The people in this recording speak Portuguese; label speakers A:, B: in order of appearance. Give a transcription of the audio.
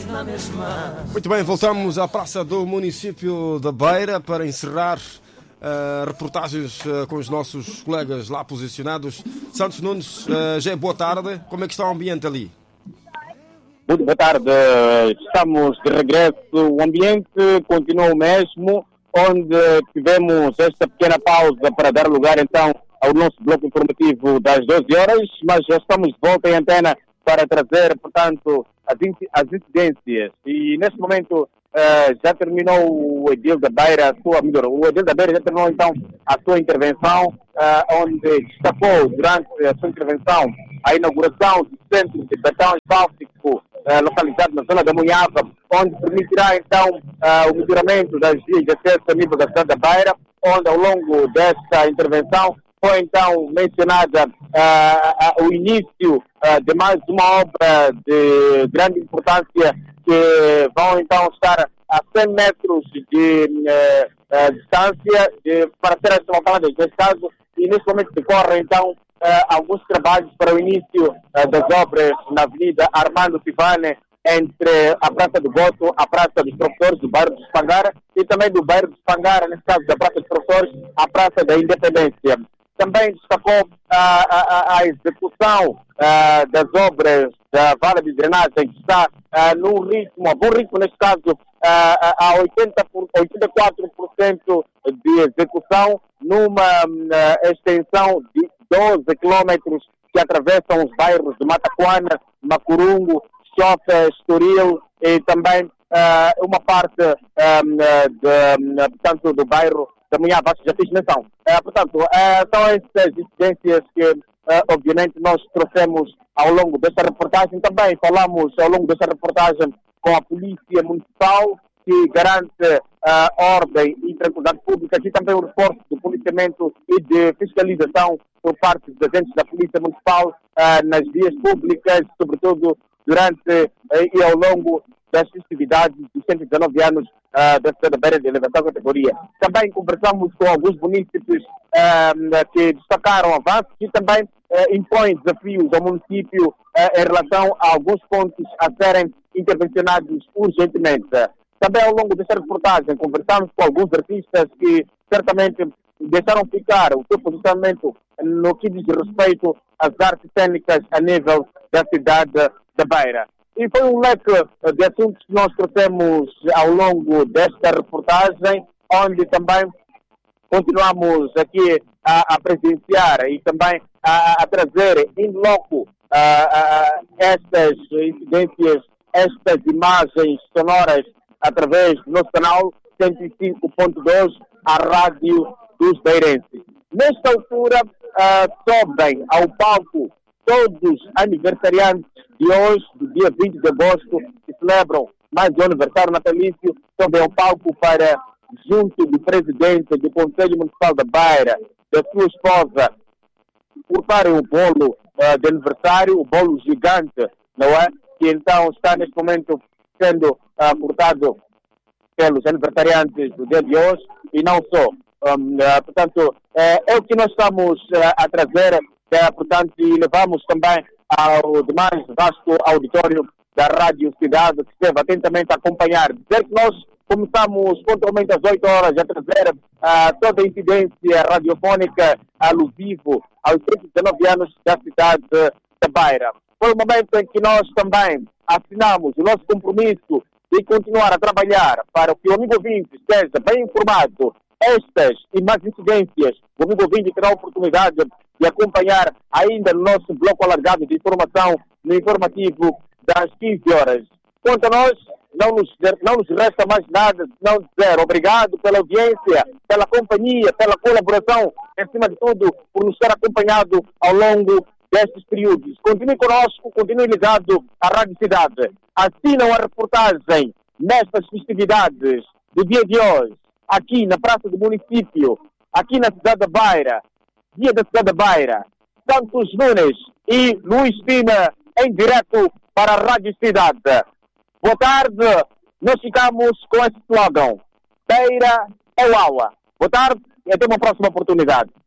A: Muito bem, voltamos à praça do município da Beira para encerrar reportagens com os nossos colegas lá posicionados. Santos Nunes, já boa tarde. Como é que está o ambiente ali?
B: Muito boa tarde. Estamos de regresso. O ambiente continua o mesmo, onde tivemos esta pequena pausa para dar lugar então ao nosso bloco informativo das 12 horas, mas já estamos de volta em antena para trazer, portanto, as incidências. E neste momento já terminou o Edil da Beira, o Edil da Beira já terminou então a sua intervenção, onde destacou durante a sua intervenção a inauguração do centro de betão asfáltico localizado na zona da Munhava, onde permitirá então o melhoramento das vias de acesso a nível da cidade da Beira, onde ao longo desta intervenção foi então mencionada o início de mais uma obra de grande importância que vão então estar a 100 metros de distância para ser asfaltadas neste caso, e neste momento decorrem então alguns trabalhos para o início das obras na Avenida Armando Tivane, entre a Praça do Goto, a Praça dos Professores, do bairro de Espangara, e também do bairro de Espangara, nesse caso da Praça dos Professores, a Praça da Independência. Também destacou a execução das obras da vala de drenagem, que está num ritmo, a bom ritmo neste caso, a 84% de execução, numa extensão de 12 quilómetros que atravessam os bairros de Mataquana, Macurungo, Chofa, Estoril e também uma parte portanto, do bairro da Munhava, já fiz menção. Portanto, são essas incidências que, obviamente, nós trouxemos ao longo desta reportagem. Também falamos ao longo desta reportagem com a Polícia Municipal, que garante ordem e tranquilidade pública, e também o reforço do policiamento e de fiscalização por parte dos agentes da Polícia Municipal nas vias públicas, sobretudo durante e ao longo das festividades dos 119 anos da cidade da Beira de elevação categoria. Também conversamos com alguns munícipes que destacaram avanços e também impõem desafios ao município em relação a alguns pontos a serem intervencionados urgentemente. Também ao longo desta reportagem conversamos com alguns artistas que certamente deixaram ficar o seu posicionamento no que diz respeito às artes cênicas a nível da cidade da Beira. E foi um leque de assuntos que nós trouxemos ao longo desta reportagem, onde também continuamos aqui a presenciar e também a trazer in loco estas incidências, estas imagens sonoras através do nosso canal 105.2, a Rádio dos Beirenses. Nesta altura, sobem ao palco todos os aniversariantes de hoje, do dia 20 de agosto, que celebram mais um aniversário natalício, sobem ao palco para, junto do presidente do Conselho Municipal da Beira, da sua esposa, cortarem o bolo de aniversário, o bolo gigante, não é? Que então está neste momento sendo cortado pelos aniversariantes do dia de hoje, e não só. Portanto, é o que nós estamos a trazer, portanto, e levamos também ao demais vasto auditório da Rádio Cidade, que esteve atentamente a acompanhar. Dizer que nós começamos pontualmente às 8 horas a trazer toda a incidência radiofónica alusivo aos 119 anos da cidade da Beira. Foi o momento em que nós também assinamos o nosso compromisso de continuar a trabalhar para que o amigo ouvinte esteja bem informado. Estas e mais incidências, o amigo ouvinte terá a oportunidade de acompanhar ainda no nosso bloco alargado de informação, no informativo das 15 horas. Quanto a nós, não nos resta mais nada senão dizer obrigado pela audiência, pela companhia, pela colaboração, acima de tudo, por nos ter acompanhado ao longo destes períodos. Continue conosco, continue ligado à Rádio Cidade. Assinam a reportagem nestas festividades do dia de hoje, aqui na Praça do Município, aqui na cidade da Beira, dia da cidade da Beira, Santos Nunes e Luís Pina em direto para a Rádio Cidade. Boa tarde, nós ficamos com esse slogan: Beira é Uaua. Boa tarde e até uma próxima oportunidade.